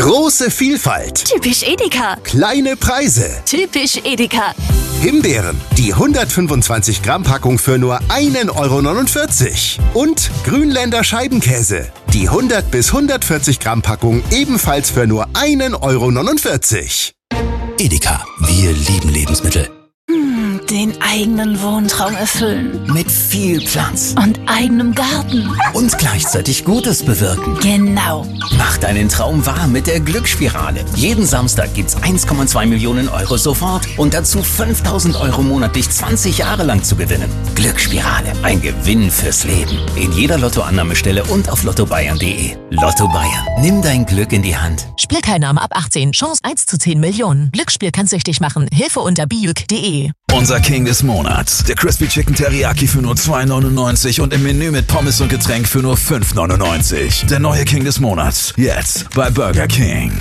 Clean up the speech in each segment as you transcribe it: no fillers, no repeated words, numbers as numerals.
Große Vielfalt. Typisch Edeka. Kleine Preise. Typisch Edeka. Himbeeren, die 125 Gramm Packung für nur 1,49 €. Und Grünländer Scheibenkäse, die 100 bis 140 Gramm Packung ebenfalls für nur 1,49 €. Edeka, wir lieben Lebensmittel. Den eigenen Wohntraum erfüllen. Mit viel Platz. Und eigenem Garten. Und gleichzeitig Gutes bewirken. Genau. Mach deinen Traum wahr mit der Glücksspirale. Jeden Samstag gibt's 1,2 Millionen € sofort und dazu 5.000 € monatlich 20 Jahre lang zu gewinnen. Glücksspirale, ein Gewinn fürs Leben. In jeder Lottoannahmestelle und auf lottobayern.de. Lotto Bayern, nimm dein Glück in die Hand. Spielteilnahme ab 18, Chance 1 zu 10 Millionen. Glücksspiel kann süchtig machen. Hilfe unter biuk.de. Unser King des Monats. Der Crispy Chicken Teriyaki für nur 2,99 € und im Menü mit Pommes und Getränk für nur 5,99 €. Der neue King des Monats. Jetzt bei Burger King.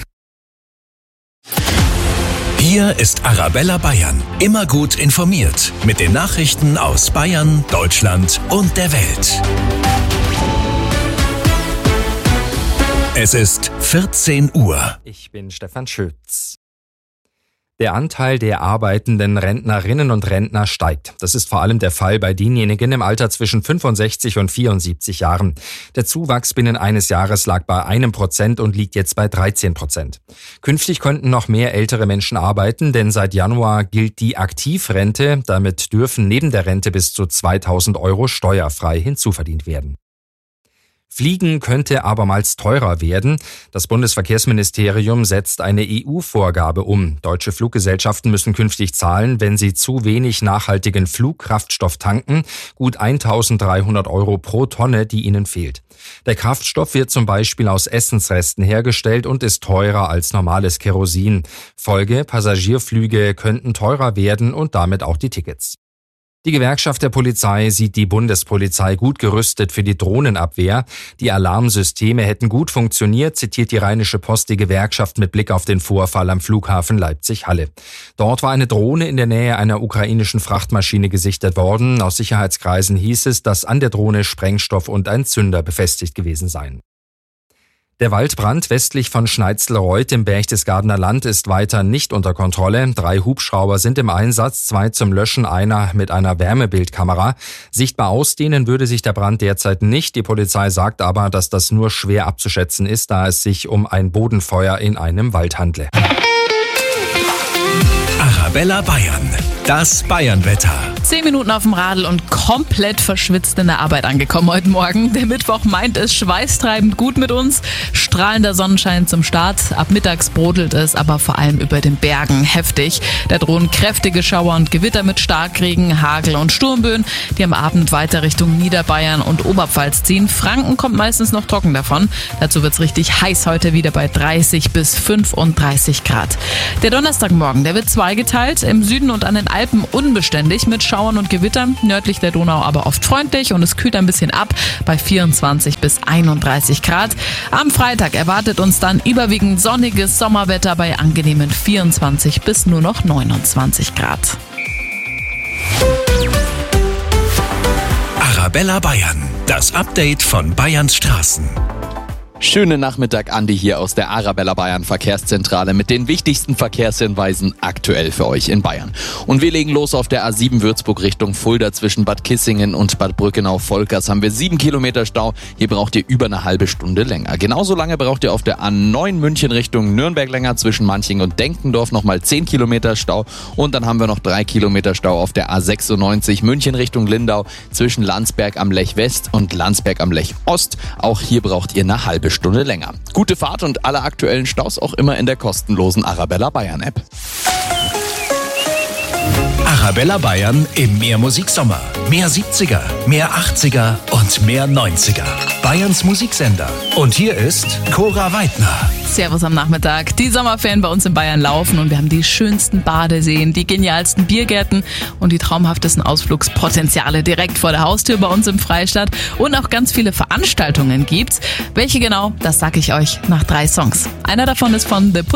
Hier ist Arabella Bayern. Immer gut informiert. Mit den Nachrichten aus Bayern, Deutschland und der Welt. Es ist 14 Uhr. Ich bin Stefan Schütz. Der Anteil der arbeitenden Rentnerinnen und Rentner steigt. Das ist vor allem der Fall bei denjenigen im Alter zwischen 65 und 74 Jahren. Der Zuwachs binnen eines Jahres lag bei 1% und liegt jetzt bei 13%. Künftig könnten noch mehr ältere Menschen arbeiten, denn seit Januar gilt die Aktivrente. Damit dürfen neben der Rente bis zu 2.000 € steuerfrei hinzuverdient werden. Fliegen könnte abermals teurer werden. Das Bundesverkehrsministerium setzt eine EU-Vorgabe um. Deutsche Fluggesellschaften müssen künftig zahlen, wenn sie zu wenig nachhaltigen Flugkraftstoff tanken, gut 1.300 € pro Tonne, die ihnen fehlt. Der Kraftstoff wird zum Beispiel aus Essensresten hergestellt und ist teurer als normales Kerosin. Folge: Passagierflüge könnten teurer werden und damit auch die Tickets. Die Gewerkschaft der Polizei sieht die Bundespolizei gut gerüstet für die Drohnenabwehr. Die Alarmsysteme hätten gut funktioniert, zitiert die Rheinische Post die Gewerkschaft mit Blick auf den Vorfall am Flughafen Leipzig-Halle. Dort war eine Drohne in der Nähe einer ukrainischen Frachtmaschine gesichtet worden. Aus Sicherheitskreisen hieß es, dass an der Drohne Sprengstoff und ein Zünder befestigt gewesen seien. Der Waldbrand westlich von Schneitzelreuth im Berchtesgadener Land ist weiter nicht unter Kontrolle. 3 Hubschrauber sind im Einsatz, 2 zum Löschen, einer mit einer Wärmebildkamera. Sichtbar ausdehnen würde sich der Brand derzeit nicht. Die Polizei sagt aber, dass das nur schwer abzuschätzen ist, da es sich um ein Bodenfeuer in einem Wald handle. Arabella Bayern. Das Bayernwetter. 10 Minuten auf dem Radl und komplett verschwitzt in der Arbeit angekommen heute Morgen. Der Mittwoch meint es schweißtreibend gut mit uns. Strahlender Sonnenschein zum Start. Ab mittags brodelt es, aber vor allem über den Bergen heftig. Da drohen kräftige Schauer und Gewitter mit Starkregen, Hagel und Sturmböen, die am Abend weiter Richtung Niederbayern und Oberpfalz ziehen. Franken kommt meistens noch trocken davon. Dazu wird's richtig heiß heute wieder bei 30 bis 35 Grad. Der Donnerstagmorgen, der wird zweigeteilt. Im Süden und an den Alpen unbeständig mit Schauern und Gewittern, nördlich der Donau aber oft freundlich und es kühlt ein bisschen ab bei 24 bis 31 Grad. Am Freitag erwartet uns dann überwiegend sonniges Sommerwetter bei angenehmen 24 bis nur noch 29 Grad. Arabella Bayern. Das Update von Bayerns Straßen. Schönen Nachmittag, Andi hier aus der Arabella Bayern Verkehrszentrale mit den wichtigsten Verkehrshinweisen aktuell für euch in Bayern. Und wir legen los auf der A7 Würzburg Richtung Fulda zwischen Bad Kissingen und Bad Brückenau-Volkers haben wir 7 Kilometer Stau. Hier braucht ihr über eine halbe Stunde länger. Genauso lange braucht ihr auf der A9 München Richtung Nürnberg länger zwischen Manching und Denkendorf nochmal 10 Kilometer Stau. Und dann haben wir noch 3 Kilometer Stau auf der A96 München Richtung Lindau zwischen Landsberg am Lech West und Landsberg am Lech Ost. Auch hier braucht ihr eine halbe Stunde länger. Gute Fahrt und alle aktuellen Staus auch immer in der kostenlosen Arabella Bayern App. Arabella Bayern im Mehr Musiksommer. Mehr 70er, mehr 80er und mehr 90er. Bayerns Musiksender. Und hier ist Cora Weidner. Servus am Nachmittag. Die Sommerferien bei uns in Bayern laufen und wir haben die schönsten Badeseen, die genialsten Biergärten und die traumhaftesten Ausflugspotenziale direkt vor der Haustür bei uns im Freistaat. Und auch ganz viele Veranstaltungen gibt's. Welche genau, das sage ich euch nach 3 Songs. Einer davon ist von The